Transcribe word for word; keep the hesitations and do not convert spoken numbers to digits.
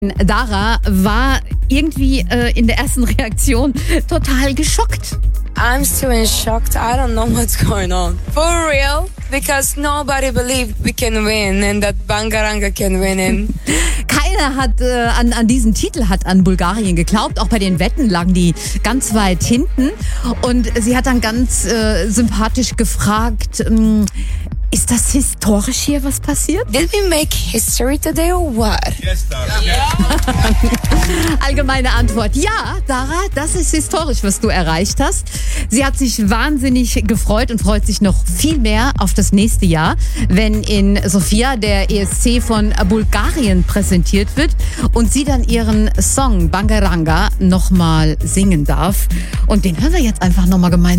Dara war irgendwie äh, in der ersten Reaktion total geschockt. I'm still in shock. I don't know what's going on. For real? Because nobody believed we can win and that Bangaranga can win. And Keiner hat äh, an, an diesen Titel hat an Bulgarien geglaubt. Auch bei den Wetten lagen die ganz weit hinten. Und sie hat dann ganz äh, sympathisch gefragt, ähm, ist das historisch hier, was passiert? did we make history today or what? Yes, Dara. Allgemeine Antwort, ja, Dara, das ist historisch, was du erreicht hast. Sie hat sich wahnsinnig gefreut und freut sich noch viel mehr auf das nächste Jahr, wenn in Sofia der E S C von Bulgarien präsentiert wird und sie dann ihren Song Bangaranga nochmal singen darf. Und den hören wir jetzt einfach nochmal gemeinsam.